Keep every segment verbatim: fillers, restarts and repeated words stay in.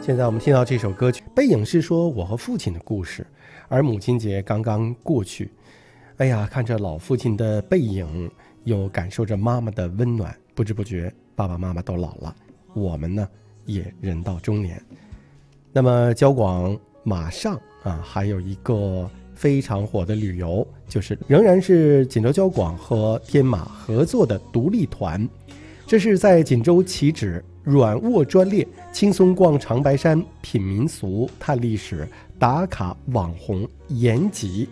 现在我们听到这首歌曲《背影》是说我和父亲的故事，而母亲节刚刚过去，哎呀，看着老父亲的背影，又感受着妈妈的温暖，不知不觉爸爸妈妈都老了，我们呢也人到中年。那么交广马上啊还有一个非常火的旅游，就是仍然是锦州交广和天马合作的独立团，这是在锦州起止，软卧专列，轻松逛长白山，品民俗，探历史，打卡网红延吉。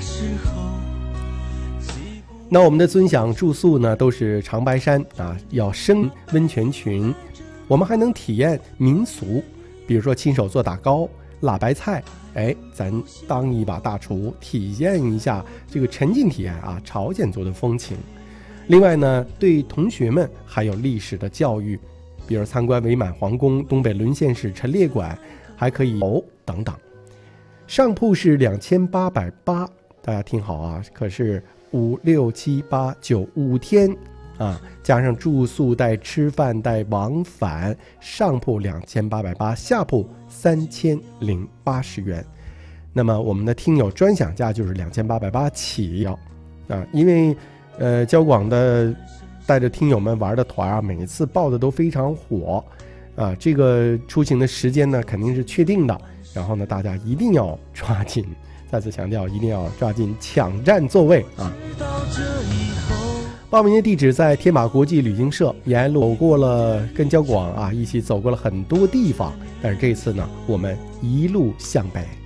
那我们的尊享住宿呢都是长白山啊，要升温泉群，我们还能体验民俗，比如说亲手做打糕、辣白菜，哎，咱当一把大厨，体验一下这个沉浸体验啊，朝鲜族的风情。另外呢，对同学们还有历史的教育，比如参观伪满皇宫、东北沦陷史陈列馆，还可以游等等。上铺是两千八百八，大家听好啊，可是五六七八九五天啊，加上住宿带吃饭带往返，上铺两千八百八，下铺三千零八十元。那么我们的听友专享价就是两千八百八起啊，因为呃交广的带着听友们玩的团啊，每一次报的都非常火啊，这个出行的时间呢肯定是确定的，然后呢大家一定要抓紧，再次强调一定要抓紧抢占座位啊。报名的地址在天马国际旅行社，沿路走过了跟交广啊一起走过了很多地方，但是这次呢我们一路向北。